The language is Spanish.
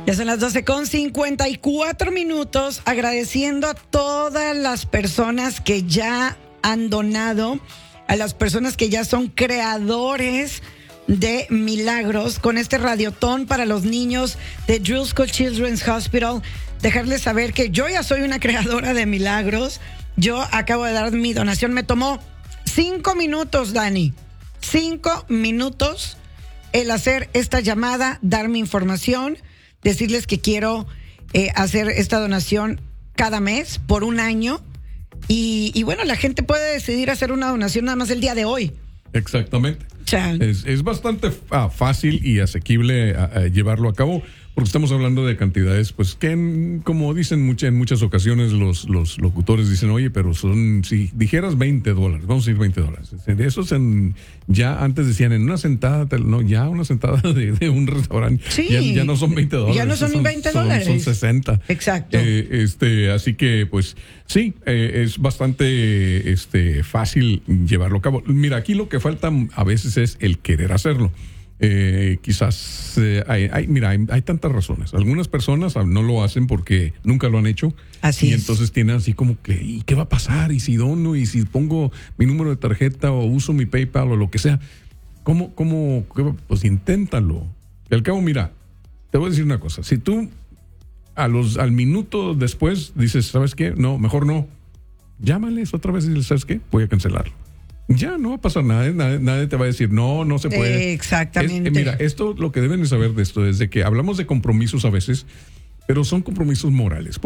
Ya son las 12:54, agradeciendo a todas las personas que ya han donado, a las personas que ya son creadores de milagros con este radiotón para los niños de Driscoll Children's Hospital. Dejarles saber que yo ya soy una creadora de milagros. Yo acabo de dar mi donación. Me tomó 5 minutos, Dani. 5 minutos el hacer esta llamada, dar mi información, decirles que quiero hacer esta donación cada mes por un año. Y bueno, la gente puede decidir hacer una donación nada más el día de hoy. Exactamente. Es bastante fácil y asequible llevarlo a cabo, porque estamos hablando de cantidades, pues que como dicen en muchas ocasiones los locutores dicen, oye, pero si dijeras $20, vamos a ir $20. De esos ya antes decían en una sentada, no, ya una sentada de un restaurante, sí, ya no son $20. Ya no son ni $20. Son 60. Exacto. Así que, pues, sí, es bastante fácil llevarlo a cabo. Mira, aquí lo que falta a veces es el querer hacerlo. Quizás hay tantas razones. Algunas personas no lo hacen porque nunca lo han hecho. Así y es. Entonces tienen así como que, ¿y qué va a pasar? ¿Y si dono? ¿Y si pongo mi número de tarjeta o uso mi PayPal o lo que sea? ¿Cómo? Pues inténtalo. Y al cabo, mira, te voy a decir una cosa. Si tú al minuto después dices, ¿sabes qué? No, mejor no. Llámales otra vez y diles, ¿sabes qué? Voy a cancelarlo. Ya no va a pasar nada, nadie te va a decir no se puede. Exactamente. Mira, esto, lo que deben de saber de esto es de que hablamos de compromisos a veces, pero son compromisos morales.